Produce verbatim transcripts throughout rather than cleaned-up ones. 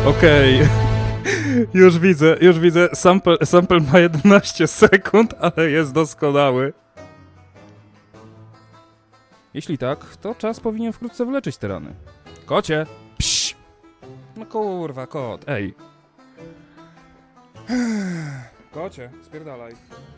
Okej. Okay. Już widzę, już widzę. Sample, sample ma jedenaście sekund, ale jest doskonały. Jeśli tak, to czas powinien wkrótce wyleczyć te rany. Kocie! Psz! No kurwa, kot, ej. Kocie, spierdalaj.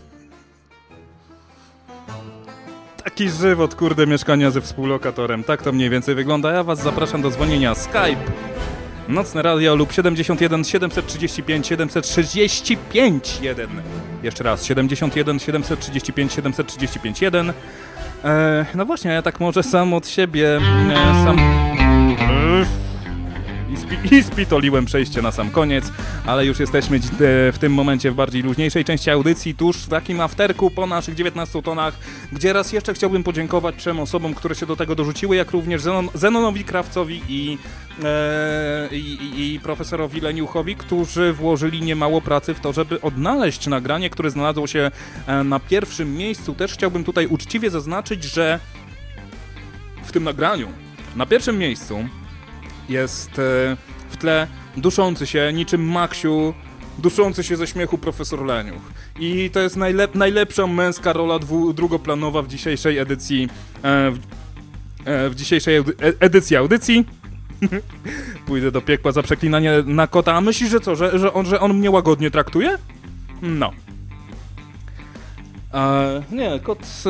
Taki żywot, kurde, mieszkania ze współlokatorem. Tak to mniej więcej wygląda. Ja was zapraszam do dzwonienia Skype. Nocne Radio lub siedemdziesiąt jeden siedemset trzydzieści pięć siedemset trzydzieści pięć jeden. Jeszcze raz, siedemdziesiąt jeden siedemset trzydzieści pięć siedemset trzydzieści pięć jeden. E, no właśnie, ja tak może sam od siebie, e, sam... I, spi- I spitoliłem przejście na sam koniec, ale już jesteśmy w tym momencie w bardziej luźniejszej części audycji, tuż w takim afterku po naszych dziewiętnastu tonach, gdzie raz jeszcze chciałbym podziękować trzem osobom, które się do tego dorzuciły, jak również Zenon- Zenonowi Krawcowi i, e, i, i, i profesorowi Leniuchowi, którzy włożyli niemało pracy w to, żeby odnaleźć nagranie, które znalazło się na pierwszym miejscu. Też chciałbym tutaj uczciwie zaznaczyć, że w tym nagraniu na pierwszym miejscu jest w tle duszący się, niczym Maksiu, duszący się ze śmiechu profesor Leniuch. I to jest najlep- najlepsza męska rola dwu- drugoplanowa w dzisiejszej edycji, e, w, e, w dzisiejszej edy- edycji audycji. Pójdę do piekła za przeklinanie na kota, a myślisz, że co, że, że, on, że on mnie łagodnie traktuje? No. E, nie, kot... E,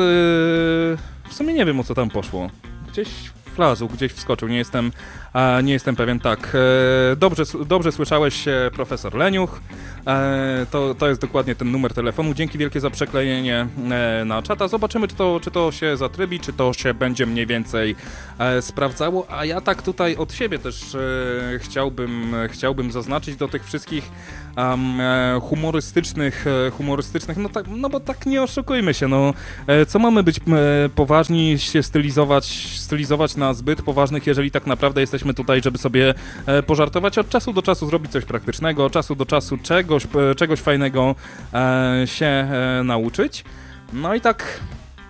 w sumie nie wiem, o co tam poszło. Gdzieś... Wlazł, gdzieś wskoczył, nie jestem, e, nie jestem pewien, tak. E, dobrze, dobrze słyszałeś, e, profesor Leniuch. E, to, to jest dokładnie ten numer telefonu. Dzięki wielkie za przeklejenie e, na czata. Zobaczymy, czy to, czy to się zatrybi, czy to się będzie mniej więcej e, sprawdzało. A ja tak tutaj od siebie też e, chciałbym, chciałbym zaznaczyć do tych wszystkich um, e, humorystycznych, e, humorystycznych, no tak, no bo tak nie oszukujmy się, no. E, co mamy być e, poważni, się stylizować, stylizować na zbyt poważnych, jeżeli tak naprawdę jesteśmy tutaj, żeby sobie e, pożartować, od czasu do czasu zrobić coś praktycznego, od czasu do czasu czegoś, e, czegoś fajnego e, się e, nauczyć. No i tak...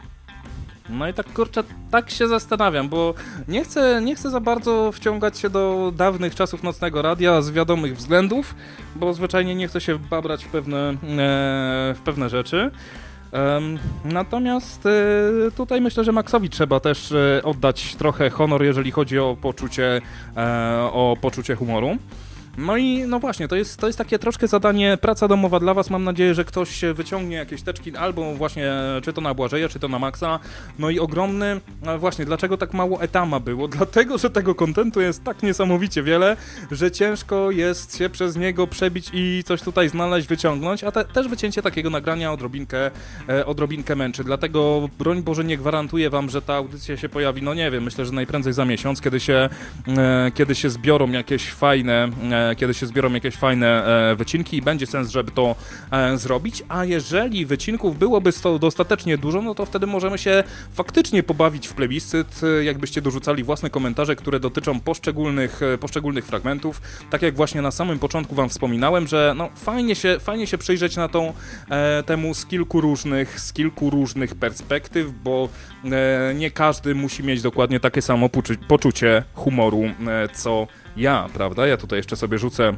No i tak, kurczę, tak się zastanawiam, bo nie chcę, nie chcę za bardzo wciągać się do dawnych czasów Nocnego Radia z wiadomych względów, bo zwyczajnie nie chcę się babrać w pewne, e, w pewne rzeczy. Um, natomiast y, tutaj myślę, że Maxowi trzeba też y, oddać trochę honor, jeżeli chodzi o poczucie, y, o poczucie humoru. No i no właśnie, to jest, to jest takie troszkę zadanie, praca domowa dla was. Mam nadzieję, że ktoś wyciągnie jakieś teczki, albo właśnie czy to na Błażeja, czy to na Maxa. No i ogromny, no właśnie, dlaczego tak mało etama było? Dlatego, że tego kontentu jest tak niesamowicie wiele, że ciężko jest się przez niego przebić i coś tutaj znaleźć, wyciągnąć, a te, też wycięcie takiego nagrania odrobinkę, e, odrobinkę męczy. Dlatego, broń Boże, nie gwarantuję wam, że ta audycja się pojawi, no nie wiem, myślę, że najprędzej za miesiąc, kiedy się, e, kiedy się zbiorą jakieś fajne e, kiedy się zbiorą jakieś fajne e, wycinki i będzie sens, żeby to e, zrobić, a jeżeli wycinków byłoby sto, dostatecznie dużo, no to wtedy możemy się faktycznie pobawić w plebiscyt, e, jakbyście dorzucali własne komentarze, które dotyczą poszczególnych, e, poszczególnych fragmentów, tak jak właśnie na samym początku wam wspominałem, że no fajnie się, fajnie się przyjrzeć na tą e, temu z kilku różnych, z kilku różnych perspektyw, bo e, nie każdy musi mieć dokładnie takie samo poczu- poczucie humoru, e, co ja, prawda? Ja tutaj jeszcze sobie rzucę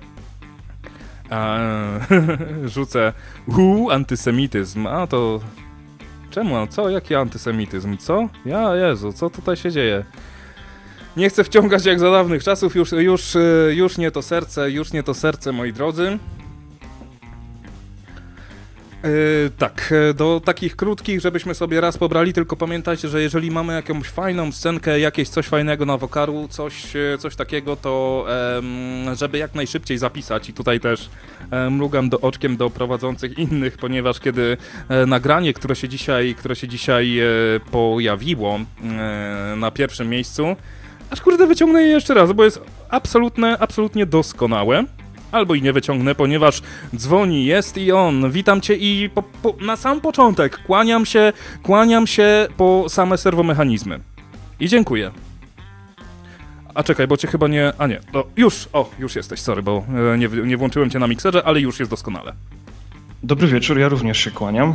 eee, rzucę uu, antysemityzm, a to czemu? Co? Jaki antysemityzm? Co? Ja, Jezu, co tutaj się dzieje? Nie chcę wciągać jak za dawnych czasów, już, już, już nie to serce, już nie to serce, moi drodzy. Yy, tak, do takich krótkich, żebyśmy sobie raz pobrali, tylko pamiętajcie, że jeżeli mamy jakąś fajną scenkę, jakieś coś fajnego na wokaru, coś, coś takiego, to em, żeby jak najszybciej zapisać i tutaj też em, mrugam do oczkiem do prowadzących innych, ponieważ kiedy e, nagranie, które się dzisiaj, które się dzisiaj e, pojawiło e, na pierwszym miejscu, aż kurde wyciągnę je jeszcze raz, bo jest absolutne, absolutnie doskonałe. Albo i nie wyciągnę, ponieważ dzwoni, jest i on. Witam cię i po, po, na sam początek kłaniam się, kłaniam się po same serwomechanizmy. I dziękuję. A czekaj, bo cię chyba nie... A nie, no już, o, już jesteś, sorry, bo e, nie, nie włączyłem cię na mikserze, ale już jest doskonale. Dobry wieczór, ja również się kłaniam.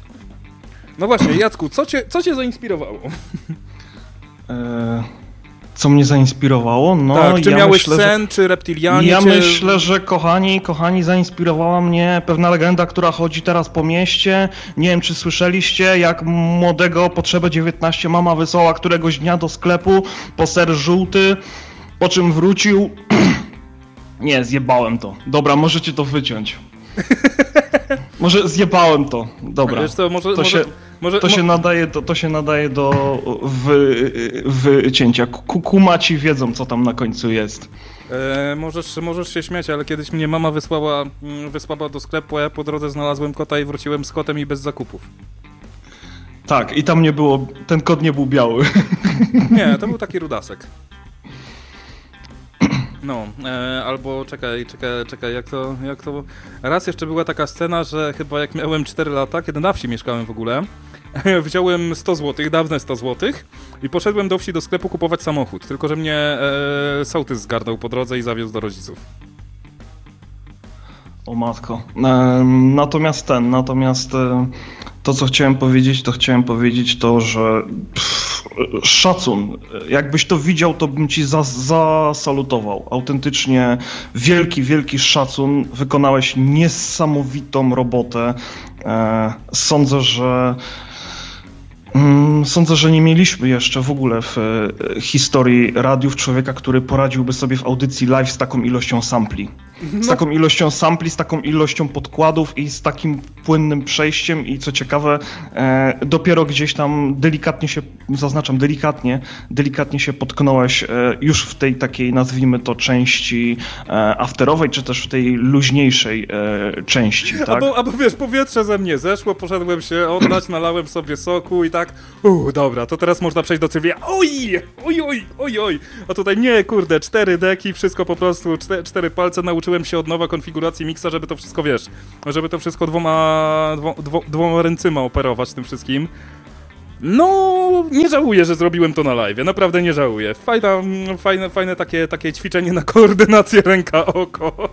No właśnie, Jacku, co cię, co cię zainspirowało? E... Co mnie zainspirowało? No, tak, czy ja miałeś myślę, sen, że... czy reptilianie? Ja czy... myślę, że kochani, kochani, zainspirowała mnie pewna legenda, która chodzi teraz po mieście. Nie wiem, czy słyszeliście, jak młodego Potrzebę dziewiętnaście mama wysłała któregoś dnia do sklepu po ser żółty, po czym wrócił... Nie, zjebałem to. Dobra, możecie to wyciąć. Może zjebałem to. Dobra. Wiesz co, może, to może, się, może, to, mo- się nadaje do, to się nadaje do wy, wycięcia. Ku- Kumaci wiedzą, co tam na końcu jest. E, możesz, możesz się śmiać, ale kiedyś mnie mama wysłała, mm, wysłała do sklepu, a ja po drodze znalazłem kota i wróciłem z kotem i bez zakupów. Tak, i tam nie było, ten kot nie był biały. Nie, to był taki rudasek. No, e, albo czekaj, czekaj, czekaj, jak to, jak to... Raz jeszcze była taka scena, że chyba jak miałem cztery lata, kiedy na wsi mieszkałem w ogóle, wziąłem sto złotych, dawne sto złotych i poszedłem do wsi do sklepu kupować samochód, tylko że mnie e, sołtys zgarnął po drodze i zawiózł do rodziców. O matko. E, natomiast ten, natomiast e, to co chciałem powiedzieć, to chciałem powiedzieć to, że pff, szacun. Jakbyś to widział, to bym ci za, zasalutował. Autentycznie wielki, wielki szacun. Wykonałeś niesamowitą robotę. E, sądzę, że Sądzę, że nie mieliśmy jeszcze w ogóle w historii radiów człowieka, który poradziłby sobie w audycji live z taką ilością sampli. Z taką ilością sampli, z taką ilością podkładów i z takim płynnym przejściem i co ciekawe, e, dopiero gdzieś tam delikatnie się, zaznaczam delikatnie, delikatnie się potknąłeś e, już w tej takiej, nazwijmy to, części e, afterowej, czy też w tej luźniejszej e, części, tak? Albo, albo wiesz, powietrze ze mnie zeszło, poszedłem się oddać, nalałem sobie soku i tak, uuu, dobra, to teraz można przejść do Cywila. Oj, oj, oj, oj, oj. A tutaj nie, kurde, cztery deki, wszystko po prostu, cztery, cztery palce, nauczyłem się od nowa konfiguracji miksa, żeby to wszystko, wiesz, żeby to wszystko dwoma, dwo, dwo, dwoma ręcyma operować tym wszystkim. No, nie żałuję, że zrobiłem to na live, naprawdę nie żałuję. Fajna, fajne, fajne takie, takie ćwiczenie na koordynację ręka-oko.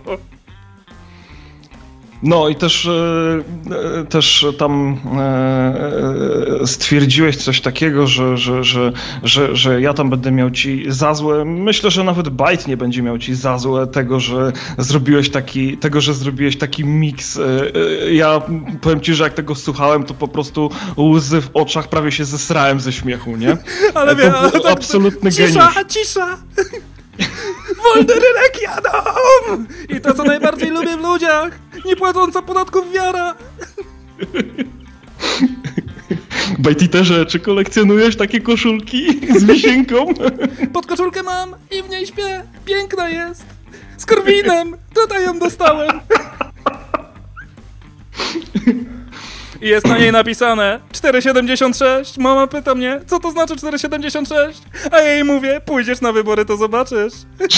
No i też, e, też tam e, stwierdziłeś coś takiego, że, że, że, że, że ja tam będę miał ci za złe. Myślę, że nawet Byte nie będzie miał ci za złe tego, że zrobiłeś taki, tego, że zrobiłeś taki miks. E, ja powiem ci, że jak tego słuchałem, to po prostu łzy w oczach, prawie się zesrałem ze śmiechu, nie? Ale wie, ale tak, absolutny cisza, geniusz. cisza! Wolny rynek jadą! I to, co najbardziej lubię w ludziach! Niepłacąca podatków wiara! Bajtiterze, czy kolekcjonujesz takie koszulki z wisienką? Pod koszulkę mam i w niej śpię. Piękna jest! Z Korwinem! Tutaj ją dostałem! I jest na niej napisane cztery siedemdziesiąt sześć. Mama pyta mnie, co to znaczy cztery siedemdziesiąt sześć? A ja jej mówię, pójdziesz na wybory, to zobaczysz.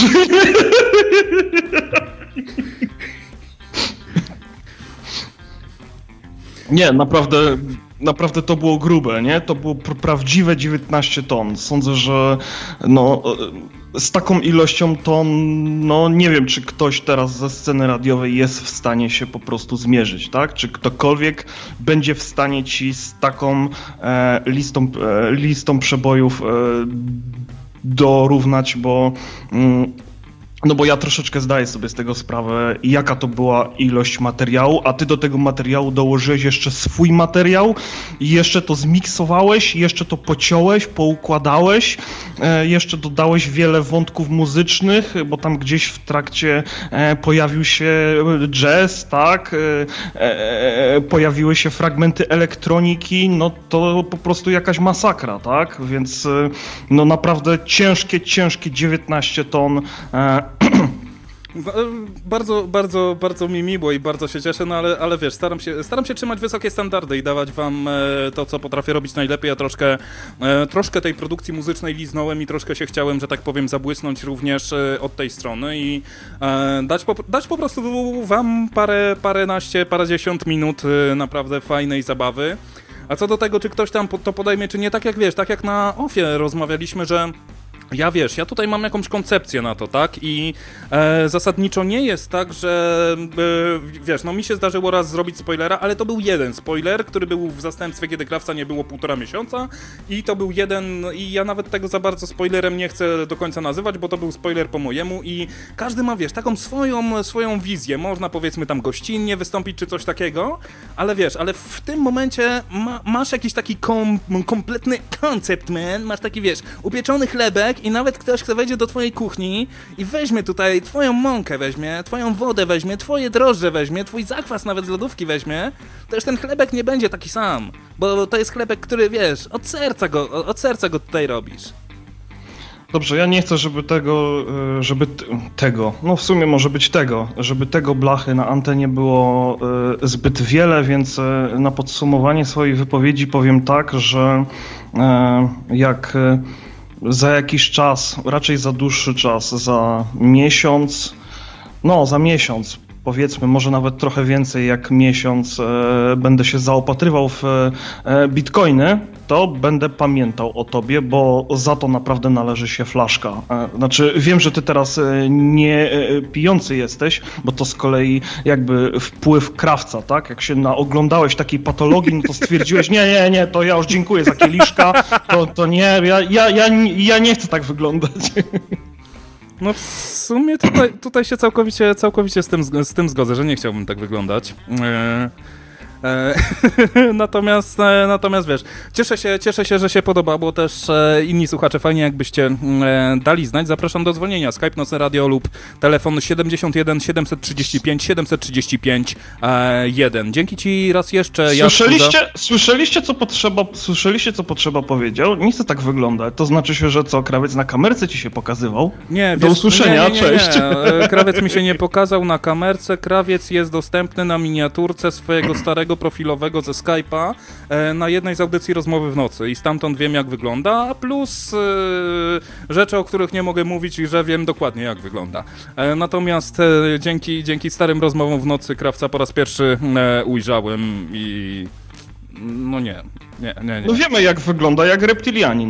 Nie, naprawdę, naprawdę to było grube, nie? To było pr- prawdziwe dziewiętnaście ton. Sądzę, że no, z taką ilością ton, no nie wiem, czy ktoś teraz ze sceny radiowej jest w stanie się po prostu zmierzyć, tak? Czy ktokolwiek będzie w stanie ci z taką e, listą, e, listą przebojów e, dorównać, bo... Mm, No bo ja troszeczkę zdaję sobie z tego sprawę, jaka to była ilość materiału, a ty do tego materiału dołożyłeś jeszcze swój materiał i jeszcze to zmiksowałeś, jeszcze to pociąłeś, poukładałeś, e, jeszcze dodałeś wiele wątków muzycznych, bo tam gdzieś w trakcie e, pojawił się jazz, tak, e, e, pojawiły się fragmenty elektroniki, no to po prostu jakaś masakra, tak, więc e, no naprawdę ciężkie, ciężkie dziewiętnaście ton. E, Bardzo, bardzo, bardzo mi miło i bardzo się cieszę, no ale, ale wiesz, staram się, staram się trzymać wysokie standardy i dawać wam e, to, co potrafię robić najlepiej. Ja troszkę, e, troszkę tej produkcji muzycznej liznąłem i troszkę się chciałem, że tak powiem, zabłysnąć również e, od tej strony i e, dać, po, dać po prostu wam parę, paręnaście, parędziesiąt minut e, naprawdę fajnej zabawy. A co do tego, czy ktoś tam to podejmie, czy nie, tak jak wiesz, tak jak na offie rozmawialiśmy, że Ja wiesz, ja tutaj mam jakąś koncepcję na to, tak? I e, zasadniczo nie jest tak, że e, wiesz, no mi się zdarzyło raz zrobić spoilera, ale to był jeden spoiler, który był w zastępstwie, kiedy Krawca nie było półtora miesiąca i to był jeden, i ja nawet tego za bardzo spoilerem nie chcę do końca nazywać, bo to był spoiler po mojemu i każdy ma, wiesz, taką swoją, swoją wizję, można powiedzmy tam gościnnie wystąpić czy coś takiego, ale wiesz, ale w tym momencie ma, masz jakiś taki kom, kompletny koncept, man, masz taki, wiesz, upieczony chlebek i nawet ktoś, kto wejdzie do twojej kuchni i weźmie tutaj twoją mąkę weźmie, twoją wodę weźmie, twoje drożdże weźmie, twój zakwas nawet z lodówki weźmie, to już ten chlebek nie będzie taki sam, bo to jest chlebek, który, wiesz, od serca go, od serca go tutaj robisz. Dobrze, ja nie chcę, żeby tego, żeby t- tego, no w sumie może być tego, żeby tego blachy na antenie było y, zbyt wiele, więc y, na podsumowanie swojej wypowiedzi powiem tak, że y, jak y, za jakiś czas, raczej za dłuższy czas, za miesiąc, no za miesiąc, powiedzmy, może nawet trochę więcej jak miesiąc e, będę się zaopatrywał w e, bitcoiny, to będę pamiętał o tobie, bo za to naprawdę należy się flaszka. E, znaczy, wiem, że ty teraz e, nie e, pijący jesteś, bo to z kolei jakby wpływ Krawca, tak? Jak się naoglądałeś takiej patologii, no to stwierdziłeś, nie, nie, nie, to ja już dziękuję za kieliszka, to, to nie, ja, ja, ja, ja nie chcę tak wyglądać. No w sumie tutaj, tutaj się całkowicie, całkowicie z tym, z tym zgodzę, że nie chciałbym tak wyglądać. E, e, natomiast, e, natomiast wiesz, cieszę się, cieszę się, że się podoba, bo też e, inni słuchacze fajnie jakbyście e, dali znać. Zapraszam do dzwonienia. Skype Nocne Radio lub telefon siedemdziesiąt jeden siedemset trzydzieści pięć siedemset trzydzieści pięć jeden. Dzięki ci raz jeszcze. Słyszeliście, za... słyszeliście, co potrzeba, słyszeliście, co potrzeba powiedział? Nie chcę tak wyglądać. To znaczy się, że co, Krawiec na kamerce ci się pokazywał? Nie, do wiesz, usłyszenia, nie, nie, nie, cześć. Nie. Krawiec mi się nie pokazał na kamerce. Krawiec jest dostępny na miniaturce swojego starego profilowego ze Skype'a e, na jednej z audycji Rozmowy w nocy i stamtąd wiem, jak wygląda, a plus e, rzeczy, o których nie mogę mówić i że wiem dokładnie, jak wygląda. E, natomiast e, dzięki, dzięki starym rozmowom w nocy Krawca po raz pierwszy e, ujrzałem i no nie, nie, nie, nie. No wiemy, jak wygląda, jak reptilianin.